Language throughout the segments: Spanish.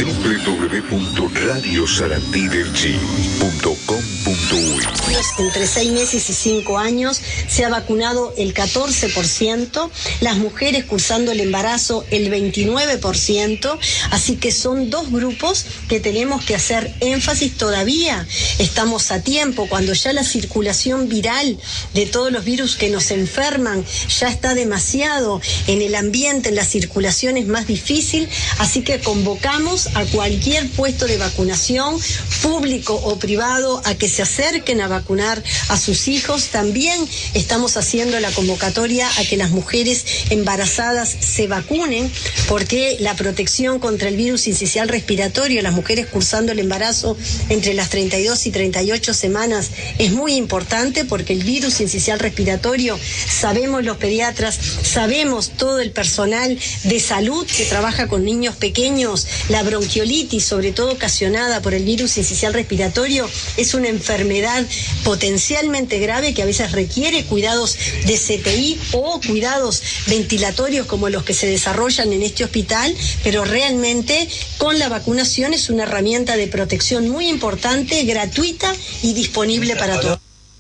www.radiosarandidelchi.com.uy. Entre 6 meses y 5 años se ha vacunado el 14%, las mujeres cursando el embarazo el 29%, así que son dos grupos que tenemos que hacer énfasis todavía. Estamos a tiempo, cuando ya la circulación viral de todos los virus que nos enferman ya está demasiado en el ambiente, en la circulación es más difícil, así que convocamos a cualquier puesto de vacunación, público o privado, a que se acerquen a vacunar a sus hijos. También estamos haciendo la convocatoria a que las mujeres embarazadas se vacunen, porque la protección contra el virus sincicial respiratorio, las mujeres cursando el embarazo entre las 32 y 38 semanas, es muy importante, porque el virus sincicial respiratorio, sabemos los pediatras, sabemos todo el personal de salud que trabaja con niños pequeños, la bronquiolitis, sobre todo ocasionada por el virus sincicial respiratorio, es una enfermedad potencialmente grave que a veces requiere cuidados de CTI o cuidados ventilatorios como los que se desarrollan en este hospital, pero realmente con la vacunación es una herramienta de protección muy importante, gratuita y disponible para todos.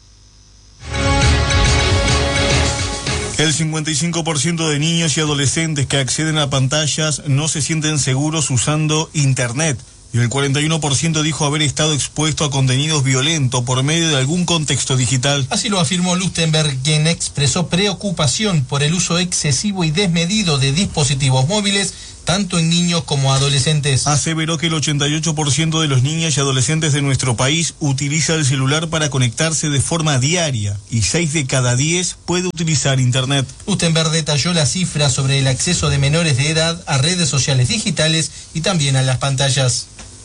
El 55% de niños y adolescentes que acceden a pantallas no se sienten seguros usando Internet. Y el 41% dijo haber estado expuesto a contenidos violentos por medio de algún contexto digital. Así lo afirmó Lustenberg, quien expresó preocupación por el uso excesivo y desmedido de dispositivos móviles, tanto en niños como adolescentes. Aseveró que el 88% de los niños y adolescentes de nuestro país utiliza el celular para conectarse de forma diaria y 6 de cada 10 puede utilizar Internet. Lustenberg detalló las cifras sobre el acceso de menores de edad a redes sociales digitales y también a las pantallas.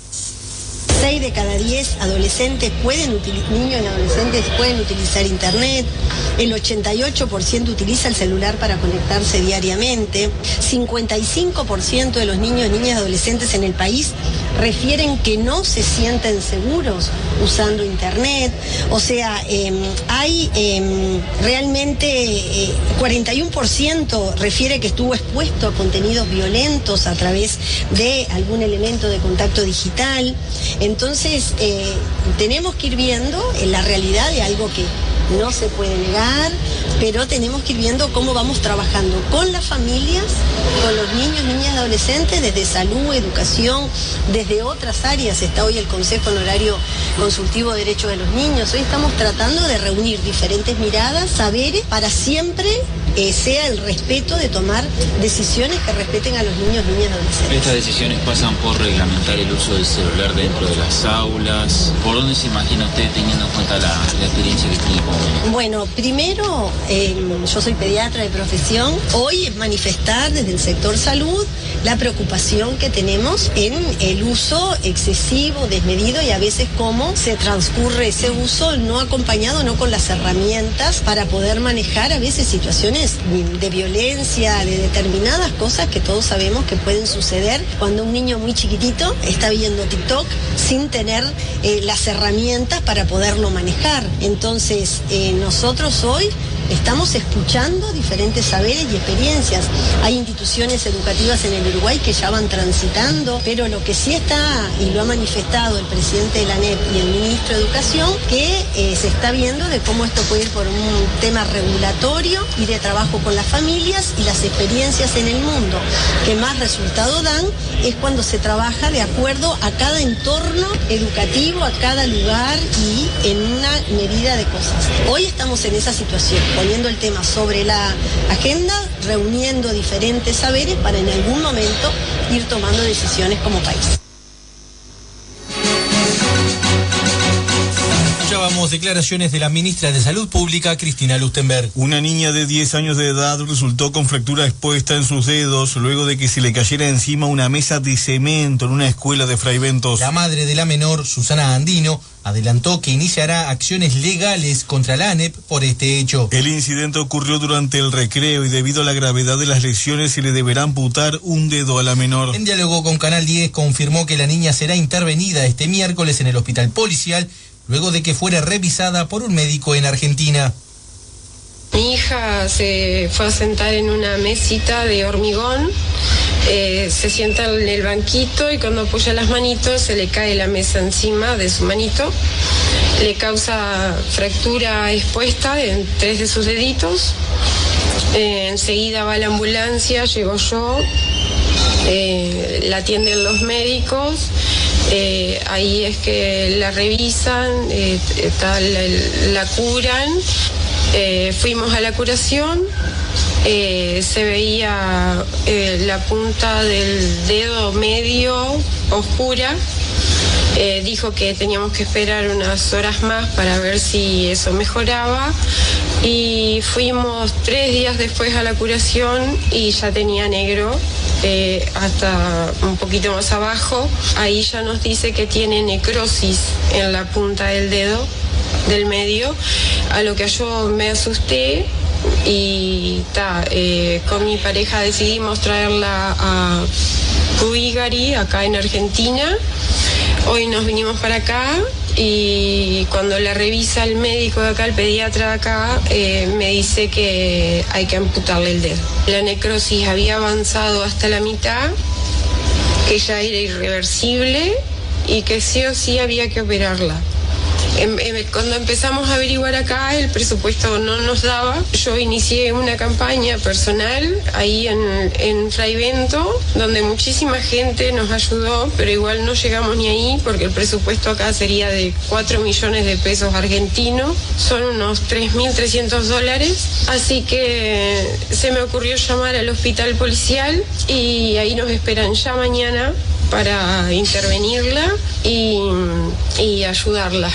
6 de cada 10 adolescentes niños y adolescentes pueden utilizar Internet, el 88% utiliza el celular para conectarse diariamente, 55% de los niños, niñas y adolescentes en el país refieren que no se sienten seguros usando Internet. O sea, hay realmente 41% refiere que estuvo expuesto a contenidos violentos a través de algún elemento de contacto digital. Entonces, tenemos que ir viendo en la realidad de algo que no se puede negar, pero tenemos que ir viendo cómo vamos trabajando con las familias, con los niños, niñas y adolescentes, desde salud, educación, desde otras áreas. Está hoy el Consejo Honorario Consultivo de Derechos de los Niños. Hoy estamos tratando de reunir diferentes miradas, saberes, para siempre sea el respeto de tomar decisiones que respeten a los niños, niñas y adolescentes. Estas decisiones pasan por reglamentar el uso del celular dentro de las aulas. ¿Por dónde se imagina usted, teniendo en cuenta la experiencia que tiene como médico? Bueno, primero, yo soy pediatra de profesión. Hoy es manifestar desde el sector salud la preocupación que tenemos en el uso excesivo, desmedido, y a veces cómo se transcurre ese uso no acompañado, no con las herramientas para poder manejar a veces situaciones de violencia, de determinadas cosas que todos sabemos que pueden suceder cuando un niño muy chiquitito está viendo TikTok sin tener las herramientas para poderlo manejar. Entonces, nosotros hoy estamos escuchando diferentes saberes y experiencias. Hay instituciones educativas en el Uruguay que ya van transitando, pero lo que sí está, y lo ha manifestado el presidente de la ANEP y el ministro de Educación, que se está viendo de cómo esto puede ir por un tema regulatorio y de trabajo con las familias, y las experiencias en el mundo que más resultado dan es cuando se trabaja de acuerdo a cada entorno educativo, a cada lugar y en una medida de cosas. Hoy estamos en esa situación, poniendo el tema sobre la agenda, reuniendo diferentes saberes para en algún momento ir tomando decisiones como país. Escuchábamos declaraciones de la ministra de Salud Pública, Cristina Lustenberg. Una niña de 10 años de edad resultó con fractura expuesta en sus dedos luego de que se le cayera encima una mesa de cemento en una escuela de Fraiventos. La madre de la menor, Susana Andino, adelantó que iniciará acciones legales contra la ANEP por este hecho. El incidente ocurrió durante el recreo y debido a la gravedad de las lesiones se le deberá amputar un dedo a la menor. En diálogo con Canal 10 confirmó que la niña será intervenida este miércoles en el hospital policial luego de que fuera revisada por un médico en Argentina. Mi hija se fue a sentar en una mesita de hormigón, se sienta en el banquito y cuando apoya las manitos se le cae la mesa encima de su manito, le causa fractura expuesta en 3 de sus deditos. Enseguida va la ambulancia, llego yo, la atienden los médicos, ahí es que la revisan, la curan. Fuimos a la curación, se veía la punta del dedo medio oscura. Dijo que teníamos que esperar unas horas más para ver si eso mejoraba y fuimos 3 días después a la curación y ya tenía negro hasta un poquito más abajo. Ahí ya nos dice que tiene necrosis en la punta del dedo del medio, a lo que yo me asusté y con mi pareja decidimos traerla a Cuigari, acá en Argentina. Hoy nos vinimos para acá y cuando la revisa el médico de acá, el pediatra de acá, me dice que hay que amputarle el dedo. La necrosis había avanzado hasta la mitad, que ya era irreversible y que sí o sí había que operarla. Cuando empezamos a averiguar acá, el presupuesto no nos daba. Yo inicié una campaña personal ahí en Fraivento, donde muchísima gente nos ayudó, pero igual no llegamos ni ahí porque el presupuesto acá sería de 4 millones de pesos argentinos, son unos $3.300. Así que se me ocurrió llamar al hospital policial y ahí nos esperan ya mañana para intervenirla y ayudarla.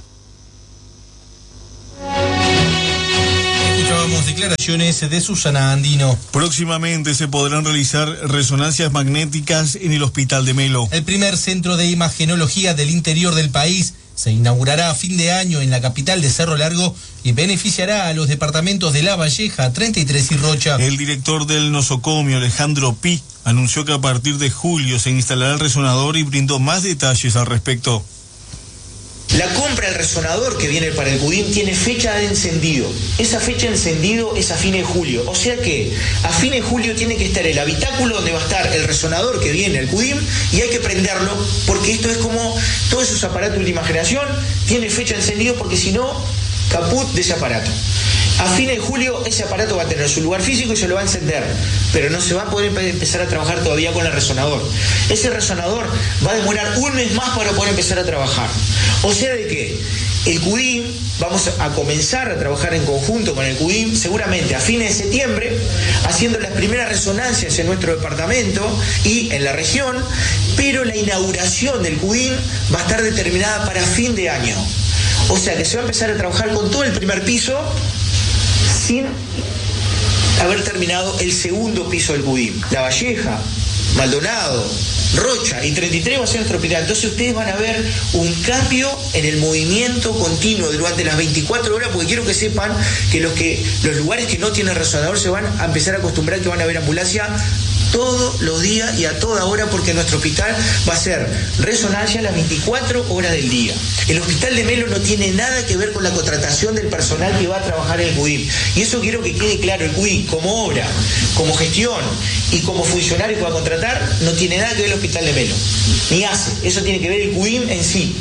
Escuchábamos declaraciones de Susana Andino. Próximamente se podrán realizar resonancias magnéticas en el Hospital de Melo. El primer centro de imagenología del interior del país se inaugurará a fin de año en la capital de Cerro Largo y beneficiará a los departamentos de La Valleja, 33 y Rocha. El director del nosocomio, Alejandro Pi, anunció que a partir de julio se instalará el resonador y brindó más detalles al respecto. La compra del resonador que viene para el CUDIM tiene fecha de encendido. Esa fecha de encendido es a fines de julio. O sea que a fines de julio tiene que estar el habitáculo donde va a estar el resonador que viene al CUDIM y hay que prenderlo porque esto es como todos esos aparatos de última generación, tiene fecha de encendido porque si no, caput de ese aparato. A fines de julio ese aparato va a tener su lugar físico y se lo va a encender, pero no se va a poder empezar a trabajar todavía con el resonador. Ese resonador va a demorar un mes más para poder empezar a trabajar. O sea de que el CUDIM, vamos a comenzar a trabajar en conjunto con el CUDIM, seguramente a fines de septiembre, haciendo las primeras resonancias en nuestro departamento y en la región, pero la inauguración del CUDIM va a estar determinada para fin de año. O sea que se va a empezar a trabajar con todo el primer piso sin haber terminado el segundo piso del CUDIM. La Valleja, Maldonado, Rocha y 33 va a ser nuestro hospital. Entonces ustedes van a ver un cambio en el movimiento continuo durante las 24 horas, porque quiero que sepan que los lugares que no tienen resonador se van a empezar a acostumbrar que van a haber ambulancia todos los días y a toda hora, porque nuestro hospital va a ser resonancia las 24 horas del día. El hospital de Melo no tiene nada que ver con la contratación del personal que va a trabajar en el CUDIM. Y eso quiero que quede claro, el CUDIM como obra, como gestión y como funcionario que va a contratar, no tiene nada que ver el hospital de Melo. Ni hace. Eso tiene que ver el CUDIM en sí.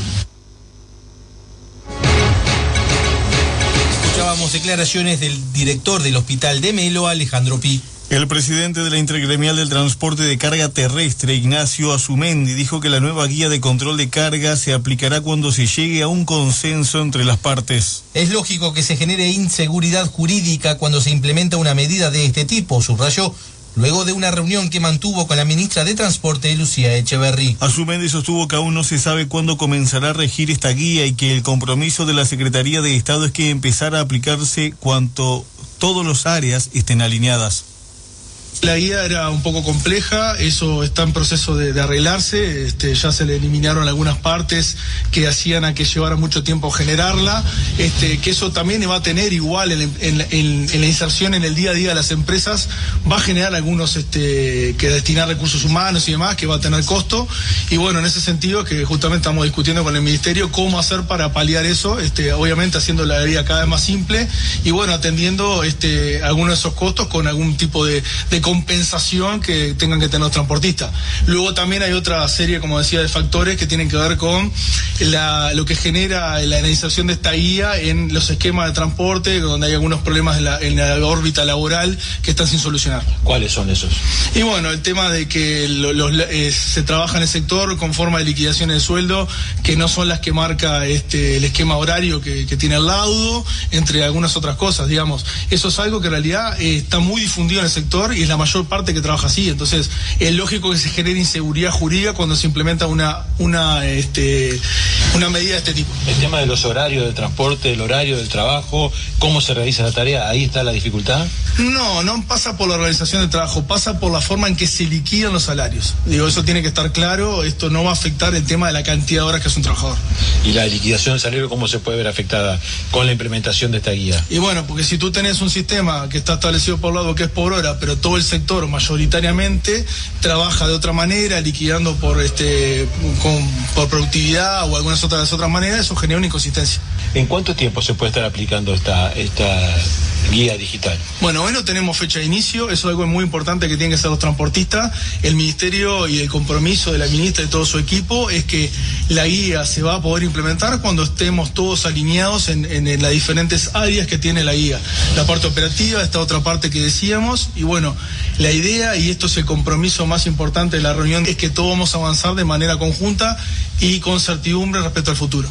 Escuchábamos declaraciones del director del hospital de Melo, Alejandro Pi. El presidente de la Intergremial del Transporte de Carga Terrestre, Ignacio Azumendi, dijo que la nueva guía de control de carga se aplicará cuando se llegue a un consenso entre las partes. Es lógico que se genere inseguridad jurídica cuando se implementa una medida de este tipo, subrayó, luego de una reunión que mantuvo con la ministra de Transporte, Lucía Echeverri. Azumendi sostuvo que aún no se sabe cuándo comenzará a regir esta guía y que el compromiso de la Secretaría de Estado es que empezara a aplicarse cuando todas las áreas estén alineadas. La guía era un poco compleja, eso está en proceso de arreglarse, ya se le eliminaron algunas partes que hacían a que llevara mucho tiempo generarla, que eso también va a tener igual en la inserción en el día a día de las empresas, va a generar algunos que destinar recursos humanos y demás, que va a tener costo, y bueno, en ese sentido que justamente estamos discutiendo con el Ministerio cómo hacer para paliar eso, obviamente haciendo la vida cada vez más simple, y bueno, atendiendo algunos de esos costos con algún tipo de compensación que tengan que tener los transportistas. Luego también hay otra serie, como decía, de factores que tienen que ver con lo que genera la inserción de esta guía en los esquemas de transporte, donde hay algunos problemas en la órbita laboral que están sin solucionar. ¿Cuáles son esos? Y bueno, el tema de que se trabaja en el sector con forma de liquidaciones de sueldo que no son las que marca el esquema horario que tiene el laudo, entre algunas otras cosas, digamos. Eso es algo que en realidad está muy difundido en el sector y es la mayor parte que trabaja así. Entonces, es lógico que se genere inseguridad jurídica cuando se implementa una medida de este tipo. El tema de los horarios de transporte, el horario del trabajo, cómo se realiza la tarea, ¿ahí está la dificultad? No pasa por la organización del trabajo, pasa por la forma en que se liquidan los salarios. Digo, eso tiene que estar claro, esto no va a afectar el tema de la cantidad de horas que hace un trabajador. ¿Y la liquidación del salario cómo se puede ver afectada con la implementación de esta guía? Y bueno, porque si tú tenés un sistema que está establecido por lado que es por hora, pero todo el sector mayoritariamente trabaja de otra manera, liquidando por productividad o algunas otras maneras, eso genera una inconsistencia. ¿En cuánto tiempo se puede estar aplicando esta guía digital? Bueno, hoy no tenemos fecha de inicio, eso es algo muy importante que tienen que hacer los transportistas. El Ministerio y el compromiso de la ministra y todo su equipo es que la guía se va a poder implementar cuando estemos todos alineados en las diferentes áreas que tiene la guía. La parte operativa, esta otra parte que decíamos, y bueno, la idea, y esto es el compromiso más importante de la reunión, es que todos vamos a avanzar de manera conjunta y con certidumbre respecto al futuro.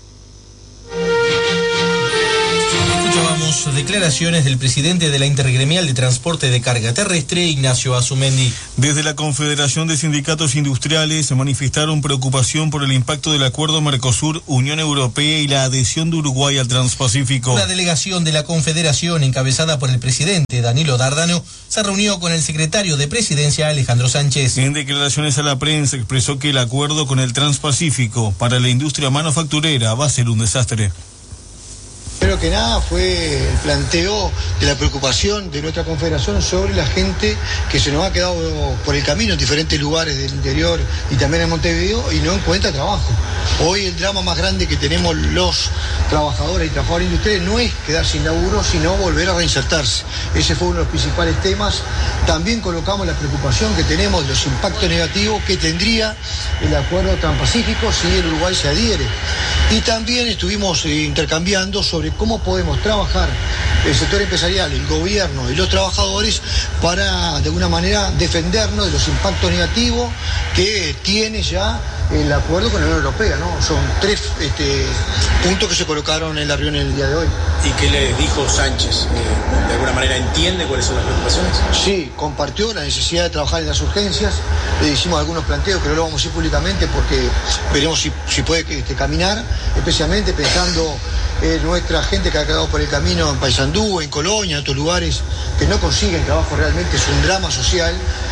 Declaraciones del presidente de la Intergremial de Transporte de Carga Terrestre, Ignacio Azumendi. Desde la Confederación de Sindicatos Industriales se manifestaron preocupación por el impacto del acuerdo Mercosur-Unión Europea y la adhesión de Uruguay al Transpacífico. Una delegación de la Confederación, encabezada por el presidente Danilo Dardano, se reunió con el secretario de Presidencia, Alejandro Sánchez. En declaraciones a la prensa expresó que el acuerdo con el Transpacífico para la industria manufacturera va a ser un desastre. Primero que nada fue el planteo de la preocupación de nuestra confederación sobre la gente que se nos ha quedado por el camino en diferentes lugares del interior y también en Montevideo y no encuentra trabajo. Hoy el drama más grande que tenemos los trabajadores y trabajadores industriales no es quedar sin laburo, sino volver a reinsertarse. Ese fue uno de los principales temas. También colocamos la preocupación que tenemos de los impactos negativos que tendría el acuerdo transpacífico si el Uruguay se adhiere. Y también estuvimos intercambiando sobre cómo podemos trabajar el sector empresarial, el gobierno y los trabajadores para de alguna manera defendernos de los impactos negativos que tiene ya el acuerdo con la Unión Europea, ¿no? Son 3 puntos que se colocaron en la reunión el día de hoy. ¿Y qué le dijo Sánchez? ¿De alguna manera entiende cuáles son las preocupaciones? Sí, compartió la necesidad de trabajar en las urgencias, le hicimos algunos planteos que no lo vamos a decir públicamente porque veremos si puede caminar, especialmente pensando en nuestra gente que ha quedado por el camino en Paysandú, en Colonia, en otros lugares que no consiguen trabajo realmente, es un drama social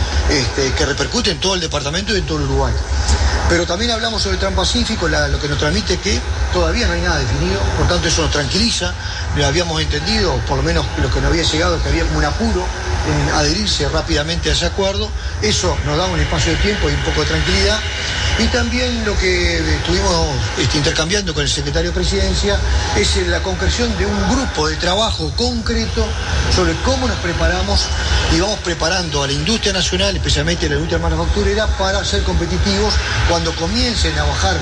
que repercute en todo el departamento y en todo el Uruguay. Pero también hablamos sobre el Transpacífico, lo que nos transmite que todavía no hay nada definido, por tanto eso nos tranquiliza, lo habíamos entendido, por lo menos lo que nos había llegado, que había como un apuro en adherirse rápidamente a ese acuerdo, eso nos da un espacio de tiempo y un poco de tranquilidad. Y también lo que estuvimos intercambiando con el secretario de Presidencia es la concreción de un grupo de trabajo concreto sobre cómo nos preparamos y vamos preparando a la industria nacional, especialmente a la industria manufacturera, para ser competitivos cuando comiencen a bajar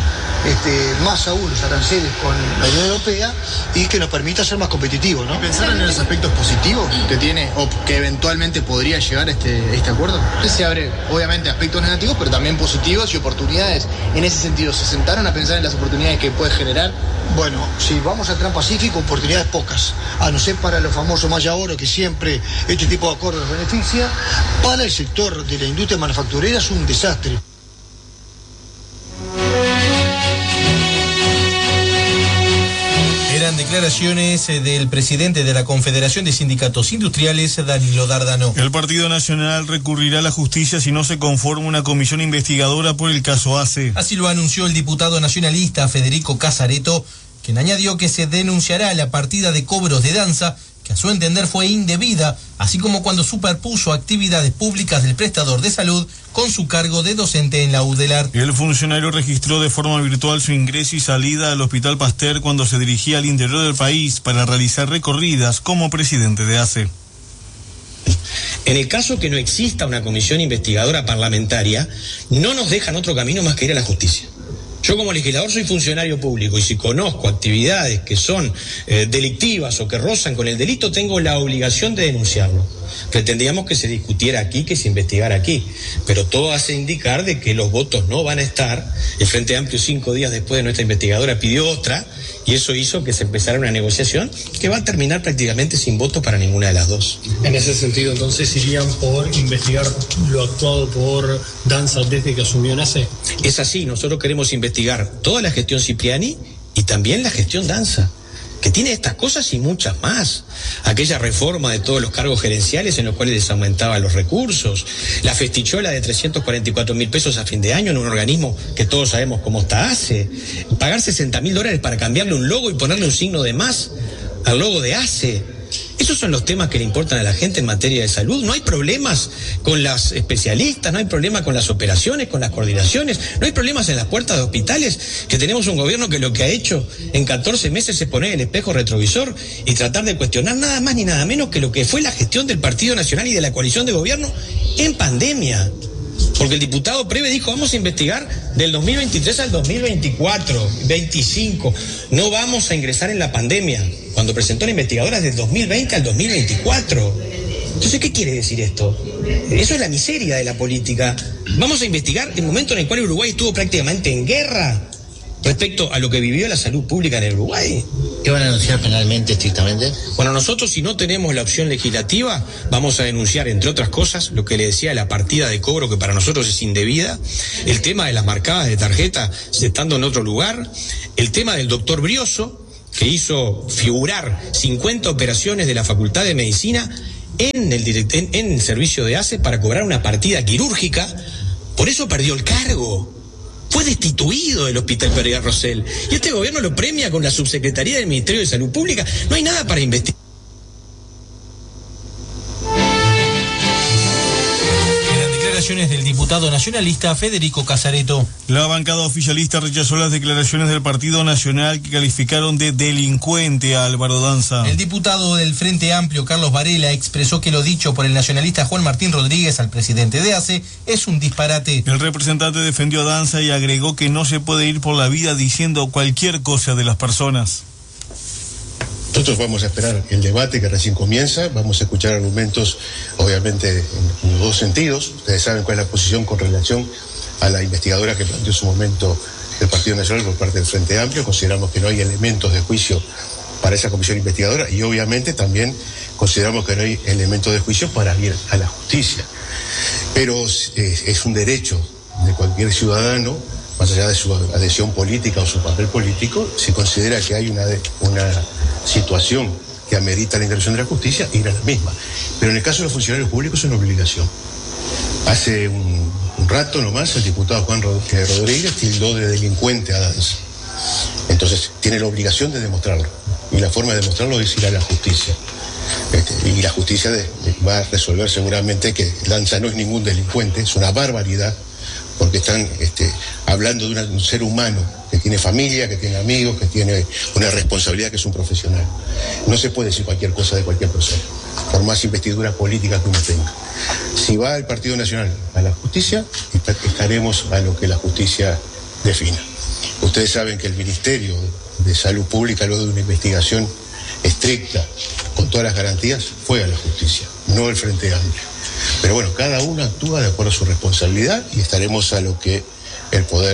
más aún los aranceles con la Unión Europea y que nos permita ser más competitivos, ¿no? ¿Pensaron en los aspectos positivos que tiene o que eventualmente podría llegar este acuerdo? Se abre, obviamente, aspectos negativos, pero también positivos y oportunidades. En ese sentido, ¿se sentaron a pensar en las oportunidades que puede generar? Bueno, si vamos al Transpacífico, oportunidades pocas, a no ser para los famosos Maya Oro, que siempre este tipo de acuerdos beneficia. Para el sector de la industria manufacturera es un desastre. Eran declaraciones del presidente de la Confederación de Sindicatos Industriales, Danilo Dardano. El Partido Nacional recurrirá a la justicia si no se conforma una comisión investigadora por el caso ACE. Así lo anunció el diputado nacionalista Federico Casareto, quien añadió que se denunciará la partida de cobros de danza, que a su entender fue indebida, así como cuando superpuso actividades públicas del prestador de salud con su cargo de docente en la UDELAR. El funcionario registró de forma virtual su ingreso y salida al Hospital Pasteur cuando se dirigía al interior del país para realizar recorridas como presidente de ACE. En el caso que no exista una comisión investigadora parlamentaria, no nos dejan otro camino más que ir a la justicia. Yo como legislador soy funcionario público y si conozco actividades que son delictivas o que rozan con el delito, tengo la obligación de denunciarlo. Pretendíamos que se discutiera aquí, que se investigara aquí, pero todo hace indicar de que los votos no van a estar. El Frente Amplio 5 días después de nuestra investigadora pidió otra y eso hizo que se empezara una negociación que va a terminar prácticamente sin votos para ninguna de las dos. En ese sentido, entonces, ¿irían por investigar lo actuado por Danza desde que asumió NACE? Es así, nosotros queremos investigar toda la gestión Cipriani y también la gestión Danza, que tiene estas cosas y muchas más. Aquella reforma de todos los cargos gerenciales en los cuales les aumentaban los recursos, la festichola de 344.000 pesos a fin de año en un organismo que todos sabemos cómo está ACE, pagar $60.000 para cambiarle un logo y ponerle un signo de más al logo de ACE. Esos son los temas que le importan a la gente en materia de salud. No hay problemas con las especialistas, no hay problema con las operaciones, con las coordinaciones, no hay problemas en las puertas de hospitales, que tenemos un gobierno que lo que ha hecho en 14 meses es poner el espejo retrovisor y tratar de cuestionar nada más ni nada menos que lo que fue la gestión del Partido Nacional y de la coalición de gobierno en pandemia. Porque el diputado Preve dijo, vamos a investigar del 2023 al 2024, 25. No vamos a ingresar en la pandemia. Cuando presentó la investigadora es del 2020 al 2024. Entonces, ¿qué quiere decir esto? Eso es la miseria de la política. Vamos a investigar el momento en el cual Uruguay estuvo prácticamente en guerra respecto a lo que vivió la salud pública en el Uruguay. ¿Qué van a denunciar penalmente, estrictamente? Bueno, nosotros si no tenemos la opción legislativa, vamos a denunciar, entre otras cosas, lo que le decía, la partida de cobro que para nosotros es indebida, el tema de las marcadas de tarjeta estando en otro lugar, el tema del doctor Brioso, que hizo figurar 50 operaciones de la Facultad de Medicina en el servicio de ACE para cobrar una partida quirúrgica, por eso perdió el cargo. Fue destituido del Hospital Pereira Rosell. Y este gobierno lo premia con la subsecretaría del Ministerio de Salud Pública. No hay nada para investigar. Eran declaraciones del diputado nacionalista Federico Casareto. La bancada oficialista rechazó las declaraciones del Partido Nacional que calificaron de delincuente a Álvaro Danza. El diputado del Frente Amplio, Carlos Varela, expresó que lo dicho por el nacionalista Juan Martín Rodríguez al presidente de ACE es un disparate. El representante defendió a Danza y agregó que no se puede ir por la vida diciendo cualquier cosa de las personas. Nosotros vamos a esperar el debate que recién comienza, vamos a escuchar argumentos, obviamente, en los dos sentidos. Ustedes saben cuál es la posición con relación a la investigadora que planteó en su momento el Partido Nacional por parte del Frente Amplio. Consideramos que no hay elementos de juicio para esa comisión investigadora y obviamente también consideramos que no hay elementos de juicio para ir a la justicia. Pero es un derecho de cualquier ciudadano, más allá de su adhesión política o su papel político, si considera que hay una situación que amerita la intervención de la justicia, ir a la misma. Pero en el caso de los funcionarios públicos es una obligación. Hace un rato nomás el diputado Juan Rodríguez tildó de delincuente a Danza. Entonces tiene la obligación de demostrarlo. Y la forma de demostrarlo es ir a la justicia. Y la justicia va a resolver seguramente que Danza no es ningún delincuente, es una barbaridad, porque están hablando de un ser humano que tiene familia, que tiene amigos, que tiene una responsabilidad, que es un profesional. No se puede decir cualquier cosa de cualquier persona, por más investidura política que uno tenga. Si va el Partido Nacional a la justicia, estaremos a lo que la justicia defina. Ustedes saben que el Ministerio de Salud Pública, luego de una investigación estricta, con todas las garantías, fue a la justicia, no el Frente Amplio. Pero bueno, cada uno actúa de acuerdo a su responsabilidad y estaremos a lo que el Poder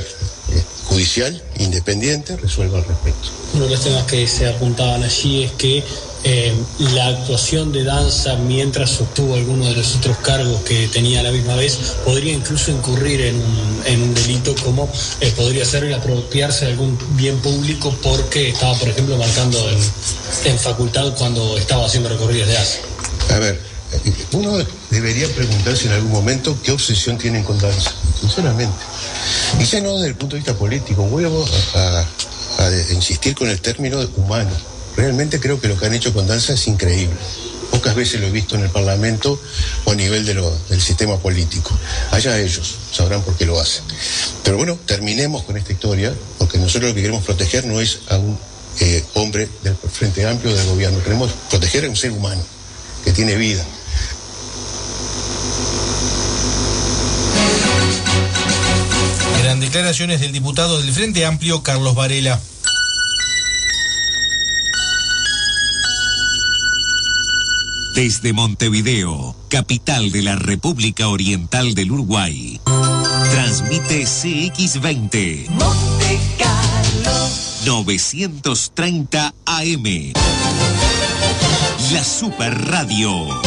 Judicial independiente resuelva al respecto. Uno de los temas que se apuntaban allí es que la actuación de Danza mientras obtuvo alguno de los otros cargos que tenía a la misma vez podría incluso incurrir en un delito como podría ser el apropiarse de algún bien público porque estaba, por ejemplo, marcando en facultad cuando estaba haciendo recorridos de ASA. A ver, uno debería preguntarse en algún momento qué obsesión tienen con Danza, sinceramente. Y ya no desde el punto de vista político, voy a insistir con el término humano. Realmente creo que lo que han hecho con Danza es increíble. Pocas veces lo he visto en el Parlamento o a nivel del sistema político. Allá ellos sabrán por qué lo hacen. Pero bueno, terminemos con esta historia, porque nosotros lo que queremos proteger no es a un hombre del Frente Amplio del gobierno. Queremos proteger a un ser humano que tiene vida. Eran declaraciones del diputado del Frente Amplio, Carlos Varela. Desde Montevideo, capital de la República Oriental del Uruguay, transmite CX20 Monte Carlo 930 AM, la Super Radio.